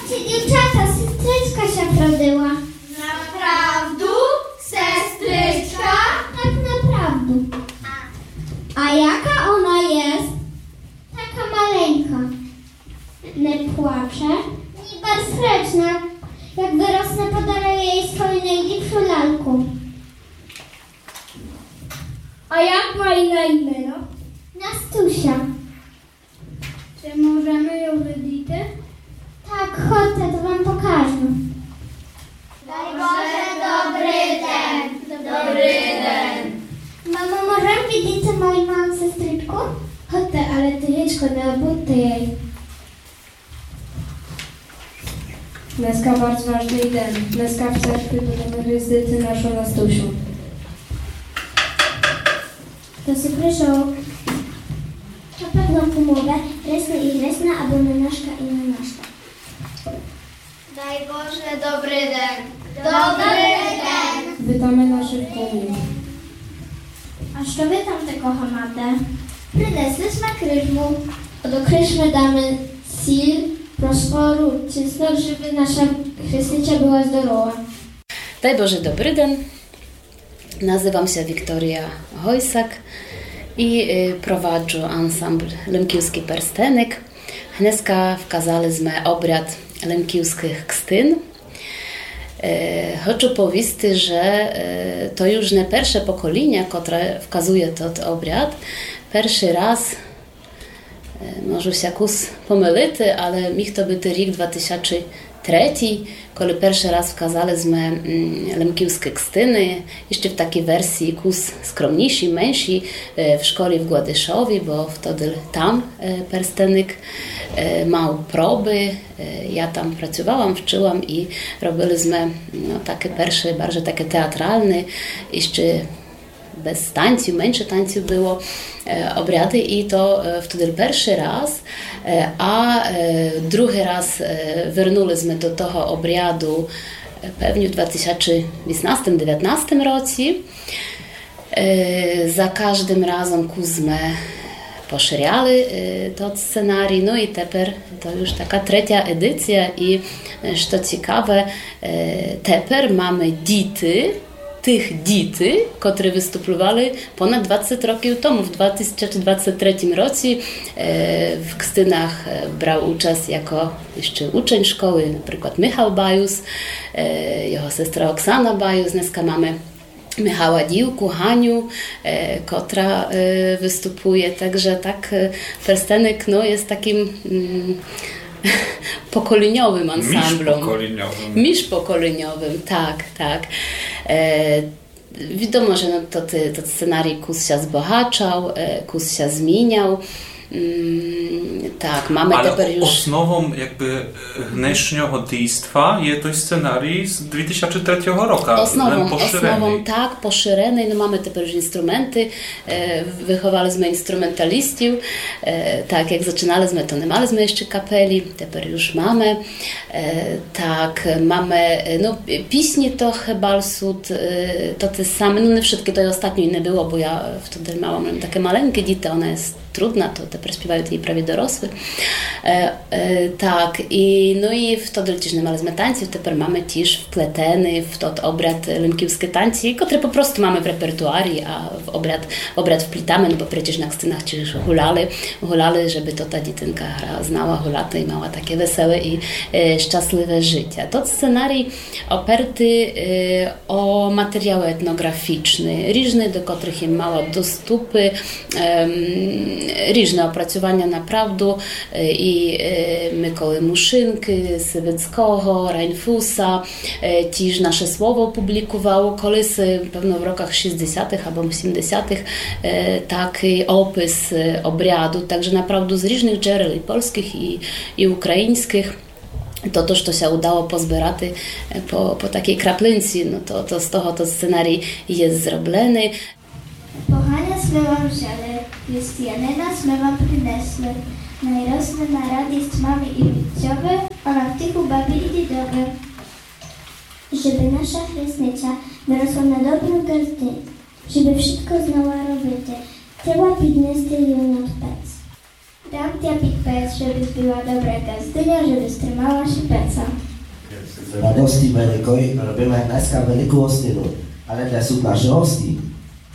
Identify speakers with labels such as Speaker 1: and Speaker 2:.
Speaker 1: Chodźcie, dziewczata, sestryczka się wrodziła.
Speaker 2: Naprawdę? Sestryczka?
Speaker 1: Tak naprawdę. A jaka ona jest? Taka maleńka. Nie płacze, ni bezsreczna. Jak wyrosnę, podaruję jej swoją najlepszą lalkę.
Speaker 2: A jak ma i na imię, no?
Speaker 1: Nastusia.
Speaker 2: Czy możemy ją widzieć?
Speaker 1: Tak, chodźcie, to wam pokażę.
Speaker 2: Daj Boże, dobry den. Dobry den.
Speaker 1: Mamo, możemy widzieć moją małą sestryczkę?
Speaker 2: Chodźcie, ale ty Jeczko, nie obudźcie jej. Dneska bardzo ważny den. Dneska w cerkwi budemy gwiazdycy naszą Nastusią.
Speaker 1: To się proszę. Na pewno pomogę. Resna i resna, albo na naszka i na naszka.
Speaker 2: Daj Boże, dobry den. Dobry den. Witamy naszych kumów.
Speaker 1: A co wy tam tego hamadę? Przynesłyśmy kryżmu. Do kryżmy damy sil, prosforu, czystok, żeby nasza chrystycia była zdrowa.
Speaker 3: Daj Boże, dobry den. Nazywam się Wiktoria Hojsak i prowadzę ansambl Lemkівський Перстеник. Dneska wkazaliśmy obrad lemkівських kstyn. Chcę powiedzieć, że to już nie pierwsze pokolenie, które wkazuje ten obrad. Pierwszy raz, może się jakoś pomylić, ale miał to być rok 2003, kiedy pierwszy raz wkazaliśmy lemkівські kstyny, jeszcze w takiej wersji jakoś skromniejszej, mniejszej, w szkole w Gładyszowie, bo wtedy tam Perstenik mał próby, ja tam pracowałam, wczyłam i robiliśmy takie pierwsze, bardziej takie teatralne, jeszcze bez tańców, mniejsze tańców było obrady i to wtedy pierwszy raz, a drugi raz wróciliśmy do tego obradu pewnie w 2018-2019 roku. Za każdym razem kuzmy poszerzali ten scenariusz, no i teraz to już taka trzecia edycja i co ciekawe, teraz mamy dity, tych dzieci, które występowali ponad 20 roków temu. W 2023 roku w kstynach brał udział jako jeszcze uczeń szkoły, na przykład Michał Bajus, jego sestra Oksana Bajus. Dneska mamy Michała Diłku, Haniu, która występuje. Także tak Perstenik jest takim pokoleniowym ansamblem. Miszpokoleniowym, tak, tak. Wiadomo, że to scenariusz kus się zbogaczał, kus się zmieniał. Tak, mamy
Speaker 4: ale
Speaker 3: już...
Speaker 4: osnową jakby dnešního dejstwa jest to scenariusz z 2003 roku.
Speaker 3: Osnową, tak, poszerzony. No mamy teraz już instrumenty, wychowaliśmy instrumentalistów. Tak, jak zaczynaliśmy, to nie mieliśmy jeszcze kapeli, teraz już mamy. Tak, mamy, no piśni to chyba to te same, no nie wszystkie, to ostatnio nie było, bo ja wtedy miałam takie maleńkie dzieci, ona jest trudna, to teraz śpiewają jej prawie dorosły. Tak, no i wtedy też nie mieliśmy tańców, teraz mamy też wpleteny w ten obrad lemkівські tańce, które po prostu mamy w repertuarii, a w obrad wplitamy, no bo przecież na kstynach też hulali, żeby to ta dziewczynka znała hulaty i miała takie wesołe i szczęśliwe życie. To scenariusz oparty o materiały etnograficzne, różne, do których im mała dostupy, różne opracowania naprawdę i Mikoły Muszynki, Sywickiego, Reinfusa, też nasze słowo publikowało kiedyś, pewno w rokach 60. albo 70. taki opis obradu, także naprawdę z różnych źródeł, i polskich, i ukraińskich. To też to się udało pozbierać po takiej kraplynce, no to z tego to scenariusz jest zrobiony.
Speaker 1: Kochania sme wam wzięli, Chrystianyna sme wam przynesli. Najrosły na radość mamy i widzowie, a na wtychu babi i dziedowie. Żeby nasza chrystnica wyrosła na dobrą gazdę, żeby wszystko znała robić, trzeba bidnesty ją odpec. Tamtia pitpec, żeby była dobra gazdynia, żeby strymała się peca.
Speaker 5: Z radosti wielkiej robimy dneska wielką ostinu, ale to są nasze hosti.